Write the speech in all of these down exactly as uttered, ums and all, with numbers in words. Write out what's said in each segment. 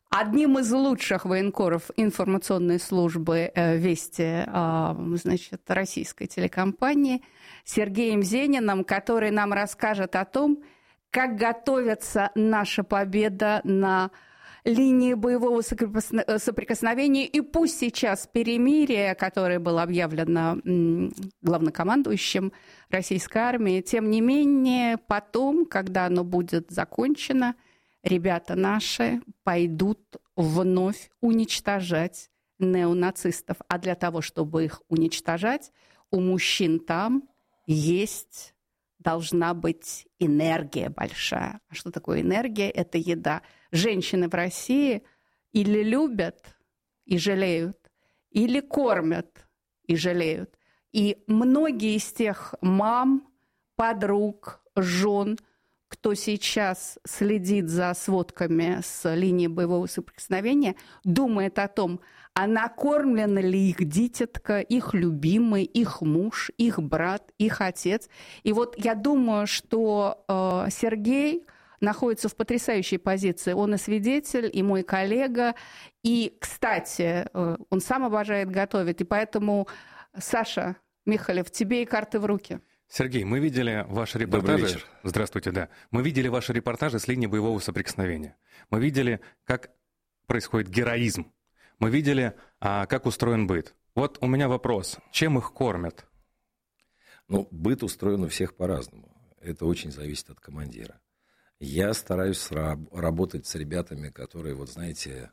Одним из лучших военкоров информационной службы «Вести», значит, российской телекомпании Сергеем Зениным, который нам расскажет о том, как готовится наша победа на линии боевого соприкосновения. И пусть сейчас перемирие, которое было объявлено главнокомандующим российской армии, тем не менее потом, когда оно будет закончено, ребята наши пойдут вновь уничтожать неонацистов. А для того, чтобы их уничтожать, у мужчин там есть, должна быть энергия большая. А что такое энергия? Это еда. Женщины в России или любят и жалеют, или кормят и жалеют. И многие из тех мам, подруг, жен, кто сейчас следит за сводками с линии боевого соприкосновения, думает о том, а накормлена ли их дитятка, их любимый, их муж, их брат, их отец. И вот я думаю, что э, Сергей находится в потрясающей позиции. Он и свидетель, и мой коллега. И, кстати, э, он сам обожает готовить. И поэтому, Саша Михалев, тебе и карты в руки. Сергей, мы видели ваши репортажи. Здравствуйте, да. Мы видели ваши репортажи с линии боевого соприкосновения. Мы видели, как происходит героизм. Мы видели, а, как устроен быт. Вот у меня вопрос. Чем их кормят? Ну, быт устроен у всех по-разному. Это очень зависит от командира. Я стараюсь раб- работать с ребятами, которые, вот знаете,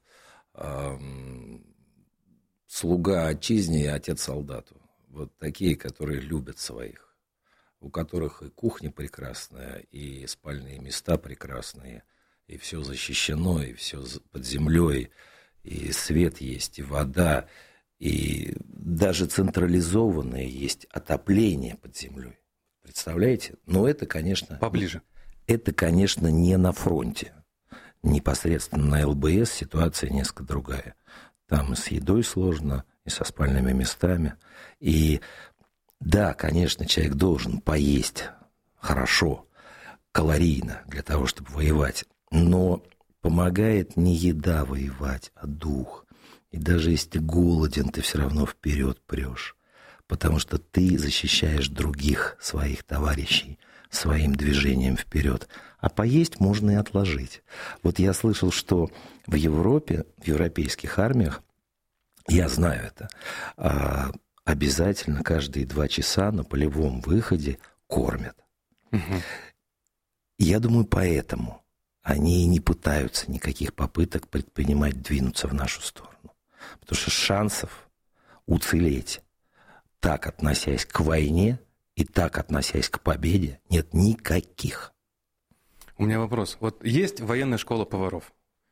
эм, слуга отчизне и отец солдату. Вот такие, которые любят своих. У которых и кухня прекрасная, и спальные места прекрасные, и все защищено, и все под землей, и свет есть, и вода, и даже централизованное есть отопление под землей. Представляете? Но это, конечно... Поближе. Это, конечно, не на фронте. Непосредственно на эл бэ эс ситуация несколько другая. Там и с едой сложно, и со спальными местами, и... Да, конечно, человек должен поесть хорошо, калорийно, для того, чтобы воевать. Но помогает не еда воевать, а дух. И даже если ты голоден, ты все равно вперед прешь. Потому что ты защищаешь других своих товарищей своим движением вперед. А поесть можно и отложить. Вот я слышал, что в Европе, в европейских армиях, я знаю это, обязательно каждые два часа на полевом выходе кормят. Угу. Я думаю, поэтому они и не пытаются никаких попыток предпринимать двинуться в нашу сторону. Потому что шансов уцелеть, так относясь к войне и так относясь к победе, нет никаких. У меня вопрос. Вот есть военная школа поваров?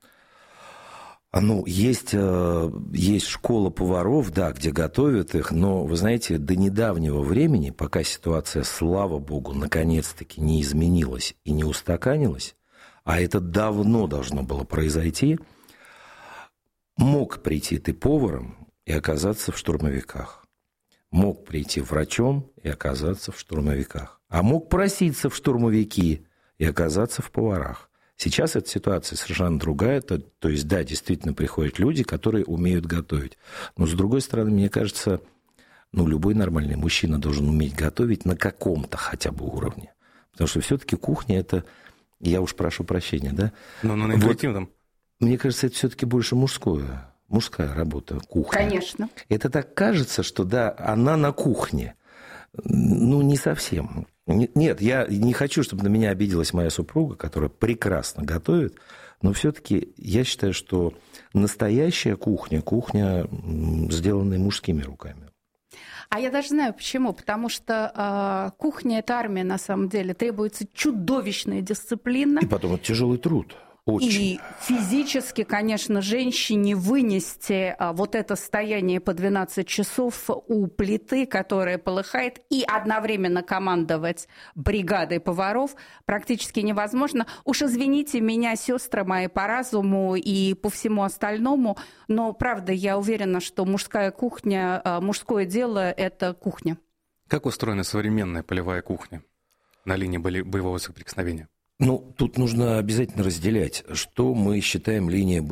Ну, есть, есть школа поваров, да, где готовят их, но, вы знаете, до недавнего времени, пока ситуация, слава богу, наконец-таки не изменилась и не устаканилась, а это давно должно было произойти, мог прийти ты поваром и оказаться в штурмовиках, мог прийти врачом и оказаться в штурмовиках, а мог проситься в штурмовики и оказаться в поварах. Сейчас эта ситуация совершенно другая, то, то есть, да, действительно приходят люди, которые умеют готовить. Но, с другой стороны, мне кажется, ну, любой нормальный мужчина должен уметь готовить на каком-то хотя бы уровне. Потому что все-таки кухня – это, я уж прошу прощения, да? Но на интуитивном. Вот, мне кажется, это все-таки больше мужское, мужская работа, кухня. Конечно. Это так кажется, что, да, она на кухне. Ну, не совсем. Нет, я не хочу, чтобы на меня обиделась моя супруга, которая прекрасно готовит, но все-таки я считаю, что настоящая кухня, кухня, сделанная мужскими руками. А я даже знаю почему. Потому что э, кухня – это армия, на самом деле. Требуется чудовищная дисциплина. И потом это тяжелый труд. Очень. И физически, конечно, женщине вынести а, вот это стояние по двенадцать часов у плиты, которая полыхает, и одновременно командовать бригадой поваров практически невозможно. Уж извините меня, сестры мои, по разуму и по всему остальному, но, правда, я уверена, что мужская кухня, а, мужское дело – это кухня. Как устроена современная полевая кухня на линии боевого соприкосновения? Ну, тут нужно обязательно разделять, что мы считаем линией